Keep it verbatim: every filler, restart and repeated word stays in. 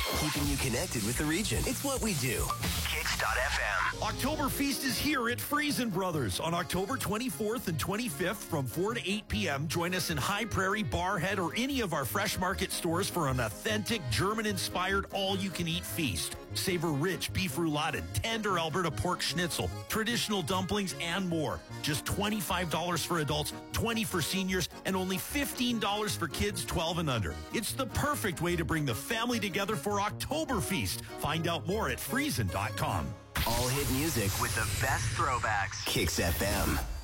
keeping you connected with the region. It's what we do. Kicks dot F M. Oktoberfest is here at Friesen Brothers on October twenty-fourth and twenty-fifth from four to eight p.m. Join us in High Prairie, Barhead, or any of our Fresh Market stores for an authentic German-inspired all-you-can-eat feast. Savor rich beef roulade, tender Alberta pork schnitzel, traditional dumplings, and more. Just twenty-five dollars for adults, twenty dollars for seniors, and only fifteen dollars for kids twelve and under. It's the perfect way to bring the family together for Oktoberfest. Find out more at friesen dot com. All hit music with the best throwbacks. Kicks F M.